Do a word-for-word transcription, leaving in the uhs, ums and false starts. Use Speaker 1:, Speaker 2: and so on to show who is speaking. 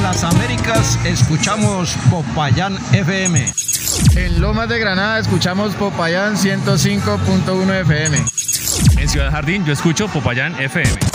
Speaker 1: las Américas escuchamos Popayán F M.
Speaker 2: En Lomas de Granada escuchamos Popayán ciento cinco punto uno F M.
Speaker 3: En Ciudad Jardín yo escucho Popayán F M.